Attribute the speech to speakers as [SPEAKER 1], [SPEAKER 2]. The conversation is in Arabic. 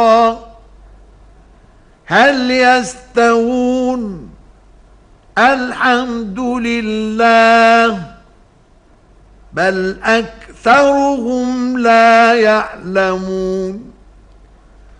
[SPEAKER 1] هل يستوون؟ الحمد لله، بل أكثرهم لا يعلمون.